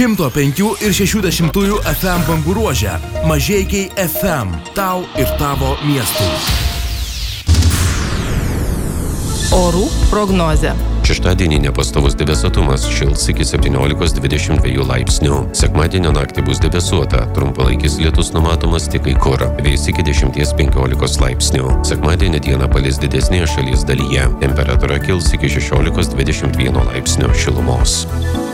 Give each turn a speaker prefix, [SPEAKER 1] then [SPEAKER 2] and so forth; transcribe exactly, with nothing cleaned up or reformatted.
[SPEAKER 1] šimto penkių ir šešių dešimtųjų F M bangų ruože. Mažeikiai F M. Tau ir tavo miestui.
[SPEAKER 2] Orų prognozė.
[SPEAKER 3] Šeštadienį nepastovus debesuotumas, šils iki septyniolikos dvidešimt dviejų laipsnių. Sekmadienio naktį bus debesuota, trumpalaikis lietus numatomas tik kai kur, vėjas iki dešimties penkiolikos laipsnių. Sekmadienio dieną palis didesnėje šalies dalyje, temperatūra kils iki šešiolikos dvidešimt vieno laipsnio šilumos.